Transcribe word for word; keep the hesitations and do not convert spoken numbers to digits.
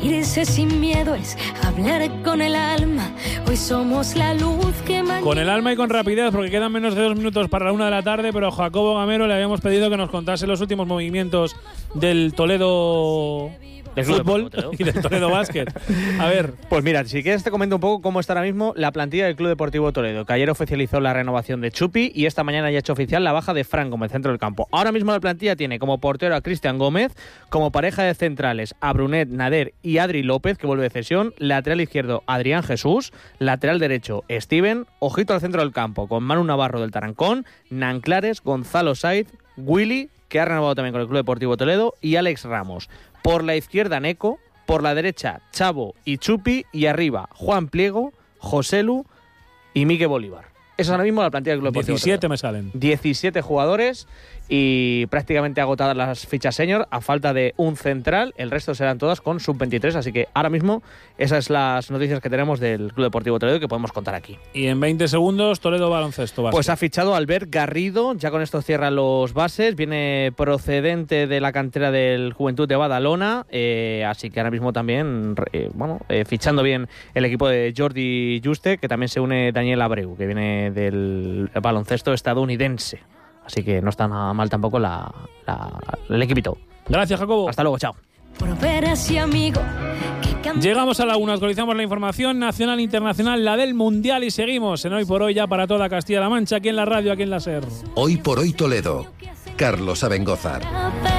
Irse sin miedo es hablar con el alma. Hoy somos la luz que mañana... Con el alma y con rapidez, porque quedan menos de dos minutos para la una de la tarde, pero a Jacobo Gamero le habíamos pedido que nos contase los últimos movimientos del Toledo de fútbol y del Toledo Básquet. A ver. Pues mira, si quieres te comento un poco cómo está ahora mismo la plantilla del Club Deportivo Toledo, que ayer oficializó la renovación de Chupi y esta mañana ya ha hecho oficial la baja de Fran como el centro del campo. Ahora mismo la plantilla tiene como portero a Cristian Gómez, como pareja de centrales a Brunet, Nader y Adri López, que vuelve de cesión, lateral izquierdo Adrián Jesús, lateral derecho Steven, ojito al centro del campo con Manu Navarro del Tarancón, Nanclares, Gonzalo Saiz, Willy, que ha renovado también con el Club Deportivo Toledo, y Alex Ramos. Por la izquierda Neco, por la derecha Chavo y Chupi, y arriba Juan Pliego, Joselu y Mique Bolívar. Esa es ahora mismo la plantilla del Club Deportivo diecisiete Toledo. me salen. diecisiete jugadores y prácticamente agotadas las fichas senior a falta de un central. El resto serán todas con sub veintitrés, así que ahora mismo esas son las noticias que tenemos del Club Deportivo Toledo que podemos contar aquí. Y en veinte segundos, Toledo Baloncesto Básquet. Pues ha fichado a Albert Garrido, ya con esto cierra los bases, viene procedente de la cantera del Juventud de Badalona, eh, así que ahora mismo también, eh, bueno, eh, fichando bien el equipo de Jordi Juste, que también se une Daniel Abreu, que viene del baloncesto estadounidense. Así que no está nada mal tampoco la, la, el equipito. Gracias, Jacobo. Hasta luego, chao. Por ver a ese amigo que Llegamos a la una, actualizamos la información nacional e internacional, la del Mundial, y seguimos en Hoy por Hoy ya para toda Castilla-La Mancha, aquí en la radio, aquí en la SER. Hoy por Hoy Toledo. Carlos Abengózar.